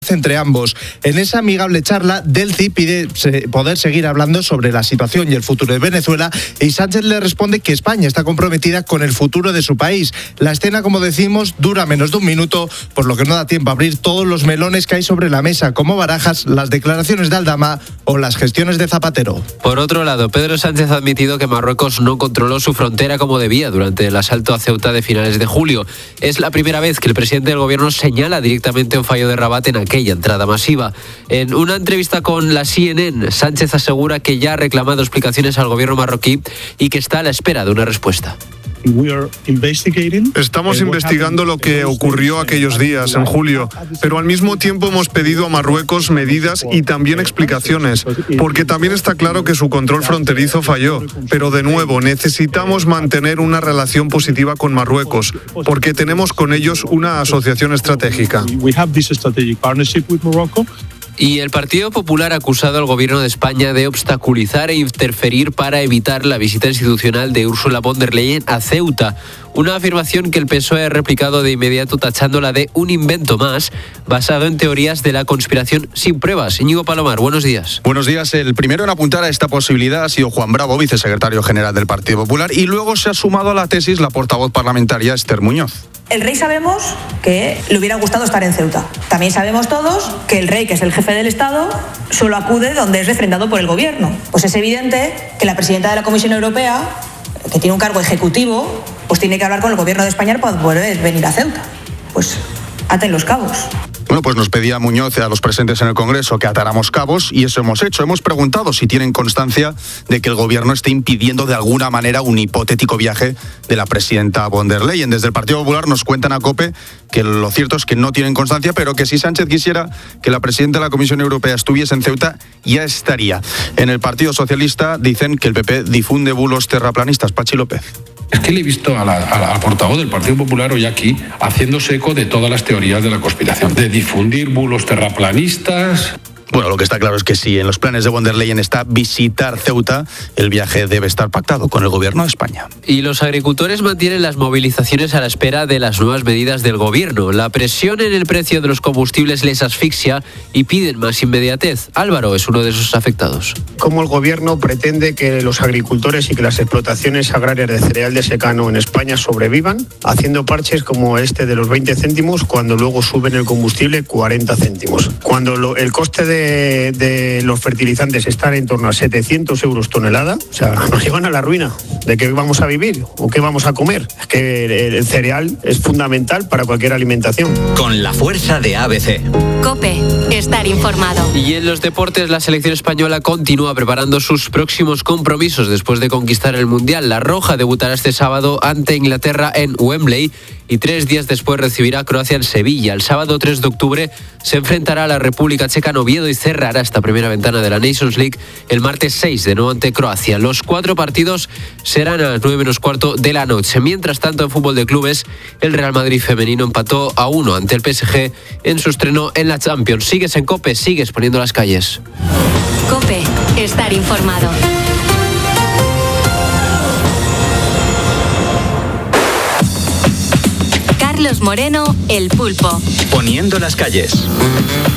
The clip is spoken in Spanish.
entre ambos. En esa amigable charla, Delcy pide poder seguir hablando sobre la situación y el futuro de Venezuela, y Sánchez le responde que España está comprometida con el futuro de su país. La escena, como decimos, dura menos de un minuto, por lo que no da tiempo a abrir todos los melones que hay sobre la mesa, como Barajas, las declaraciones de Aldama o las gestiones de Zapatero. Por otro lado, Pedro Sánchez ha admitido que Marruecos no controló su frontera como debía durante el asalto a Ceuta de finales de julio. Es la primera vez que el presidente del gobierno señala directamente un fallo de Rabat en aquella entrada masiva. En una entrevista con la CNN, Sánchez asegura que ya ha reclamado explicaciones al gobierno marroquí y que está a la espera de una respuesta. Estamos investigando lo que ocurrió aquellos días, en julio, pero al mismo tiempo hemos pedido a Marruecos medidas y también explicaciones, porque también está claro que su control fronterizo falló. Pero de nuevo, necesitamos mantener una relación positiva con Marruecos, porque tenemos con ellos una asociación estratégica. Y el Partido Popular ha acusado al Gobierno de España de obstaculizar e interferir para evitar la visita institucional de Ursula von der Leyen a Ceuta. Una afirmación que el PSOE ha replicado de inmediato tachándola de un invento más, basado en teorías de la conspiración sin pruebas. Íñigo Palomar, buenos días. Buenos días. El primero en apuntar a esta posibilidad ha sido Juan Bravo, vicesecretario general del Partido Popular, y luego se ha sumado a la tesis la portavoz parlamentaria Esther Muñoz. El rey sabemos que le hubiera gustado estar en Ceuta. También sabemos todos que el rey, que es el jefe del Estado, solo acude donde es refrendado por el gobierno. Pues es evidente que la presidenta de la Comisión Europea, que tiene un cargo ejecutivo, pues tiene que hablar con el gobierno de España para poder venir a Ceuta. Pues aten los cabos. Bueno, pues nos pedía Muñoz a los presentes en el Congreso que atáramos cabos, y eso hemos hecho. Hemos preguntado si tienen constancia de que el gobierno esté impidiendo de alguna manera un hipotético viaje de la presidenta von der Leyen. Desde el Partido Popular nos cuentan a COPE que lo cierto es que no tienen constancia, pero que si Sánchez quisiera que la presidenta de la Comisión Europea estuviese en Ceuta, ya estaría. En el Partido Socialista dicen que el PP difunde bulos terraplanistas. Pachi López. Es que le he visto a la portavoz del Partido Popular hoy aquí haciéndose eco de todas las teorías de la conspiración, de difundir bulos terraplanistas. Bueno, lo que está claro es que si en los planes de von der Leyen está visitar Ceuta, el viaje debe estar pactado con el gobierno de España. Y los agricultores mantienen las movilizaciones a la espera de las nuevas medidas del gobierno. La presión en el precio de los combustibles les asfixia y piden más inmediatez. Álvaro es uno de esos afectados. ¿Cómo el gobierno pretende que los agricultores y que las explotaciones agrarias de cereal de secano en España sobrevivan, haciendo parches como este de los 20 céntimos cuando luego suben el combustible 40 céntimos? Cuando el coste de los fertilizantes están en torno a 700 euros tonelada, o sea, nos llevan a la ruina. ¿De qué vamos a vivir o qué vamos a comer? Es que el cereal es fundamental para cualquier alimentación. Con la fuerza de ABC. COPE, estar informado. Y en los deportes, la selección española continúa preparando sus próximos compromisos después de conquistar el Mundial. La Roja debutará este sábado ante Inglaterra en Wembley y 3 días después recibirá a Croacia en Sevilla. El sábado 3 de octubre se enfrentará a la República Checa en Oviedo y cerrará esta primera ventana de la Nations League el martes 6 de nuevo ante Croacia. Los 4 partidos serán a las 9:15 de la noche. Mientras tanto, en fútbol de clubes, el Real Madrid femenino empató a 1 ante el PSG en su estreno en la Champions. Sigues en COPE, sigues poniendo las calles. COPE, estar informado. Carlos Moreno, El Pulpo. Poniendo las calles.